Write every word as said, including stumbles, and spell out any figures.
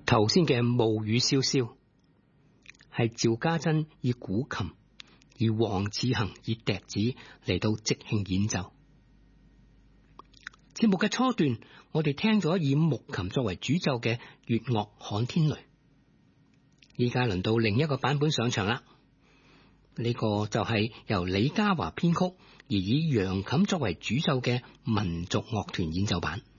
頭先嘅暮雨瀟瀟係趙家珍以古琴，而黃志恒以笛子嚟到即興演奏。節目嘅初段，我哋聽咗以木琴作為主奏嘅粵樂《看天雷》，依家輪到另一個版本上場啦。呢個就係由李嘉華編曲，而以揚琴作為主奏嘅民族樂團演奏版。